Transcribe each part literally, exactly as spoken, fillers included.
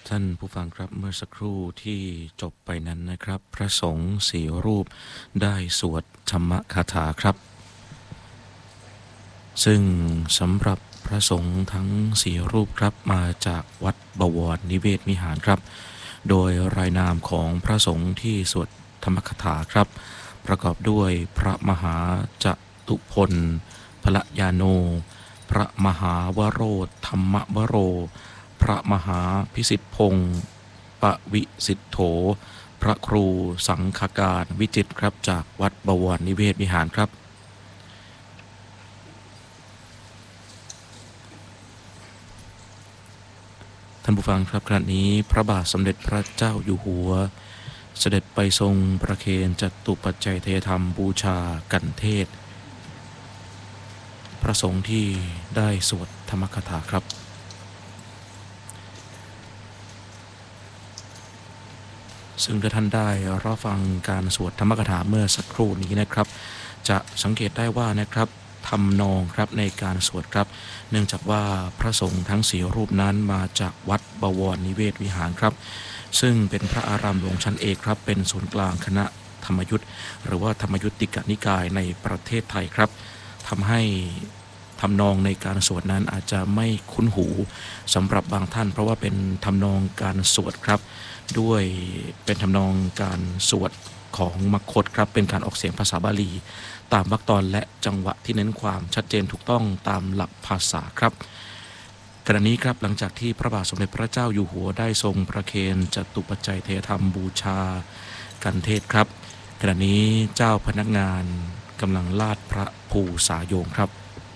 ท่านผู้ฟังครับเมื่อสักครู่ที่จบไปนั้นนะครับพระสงฆ์สี่รูปได้สวดธรรมคาถาครับซึ่งสำหรับพระสงฆ์ทั้งสี่รูปครับมาจากวัดบวรนิเวศวิหารครับโดยรายนามของพระสงฆ์ที่สวดธรรมคาถาครับประกอบด้วยพระมหาจตุพลพละยาโนพระมหาวโรธรรมวโรพระมหาพิสิทธิพงศ์ปวิสิทโธพระครูสังฆการวิจิตรครับจากวัดบวรนิเวศวิหารครับท่านผู้ฟังครับขณะนี้พระบาทสมเด็จพระเจ้าอยู่หัวเสด็จไปทรงประเคนจตุปัจจัยเทธรรมบูชากันเทศพระสงฆ์ที่ได้สวดธรรมคาถาครับซึ่งถ้าท่านได้รับฟังการสวดธรรมคาถาเมื่อสักครู่นี้นะครับจะสังเกตได้ว่านะครับทำนองครับในการสวดครับเนื่องจากว่าพระสงฆ์ทั้งสี่รูปนั้นมาจากวัดบวรนิเวศวิหารครับซึ่งเป็นพระอารามหลวงชั้นเอกครับเป็นศูนย์กลางคณะธรรมยุทธหรือว่าธรรมยุติกนิกายในประเทศไทยครับทำให้ทำนองในการสวดนั้นอาจจะไม่คุ้นหูสำหรับบางท่านเพราะว่าเป็นทำนองการสวดครับด้วยเป็นทำนองการสวดของมคธครับเป็นการออกเสียงภาษาบาลีตามวรรคตอนและจังหวะที่เน้นความชัดเจนถูกต้องตามหลักภาษาครับขณะนี้ครับหลังจากที่พระบาทสมเด็จพระเจ้าอยู่หัวได้ทรงประเคนจตุปัจจัยเทธรรมบูชากันเทศครับขณะนี้เจ้าพนักงานกำลังลาดพระภูสาโยงครับ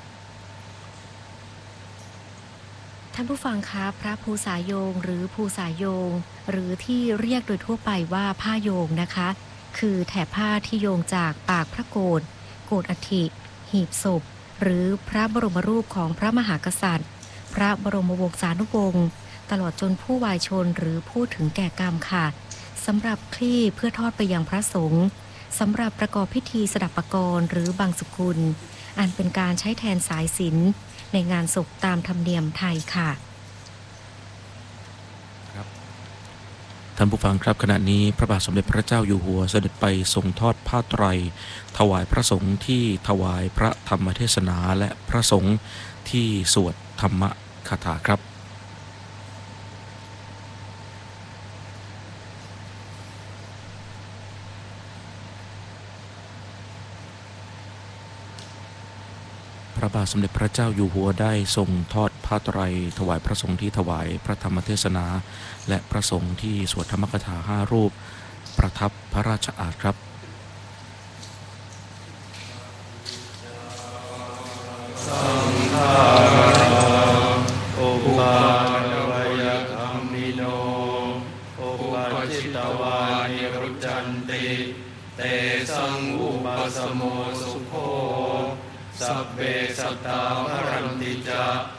ท่านผู้ฟังคะพระภูสาโยงหรือภูสาโยงหรือที่เรียกโดยทั่วไปว่าผ้าโยงนะคะคือแถบผ้าที่โยงจากปากพระโกฐโกฐอัฐิหีบศพหรือพระบรมรูปของพระมหากษัตริย์พระบรมวงศานุวงศ์ตลอดจนผู้วายชนหรือผู้ถึงแก่กรรมค่ะสำหรับคลี่เพื่อทอดไปยังพระสงฆ์สำหรับประกอบพิธีสดับปกรณ์หรือบังสุกุลอันเป็นการใช้แทนสายสิญจน์ในงานศพตามธรรมเนียมไทยค่ะท่านผู้ฟังครับขณะนี้พระบาทสมเด็จพระเจ้าอยู่หัวเสด็จไปทรงทอดผ้าไตรถวายพระสงฆ์ที่ถวายพระธรรมเทศนาและพระสงฆ์ที่สวดธรรมคาถาครับพระบาทสมเด็จพระเจ้าอยู่หัวได้ทรงทอดผ้าไตรถวายพระสงฆ์ที่ถวายพระธรรมเทศนาและพระสงฆ์ที่สวดธรรมคาถาห้ารูปประทับพระราชอาสน์ครับสังฆาอุปาณวยคัมมิโนอุปชิตวานิรุจันติเตสังอุปสโมสุโขสัพเพสัตตาภรันติจา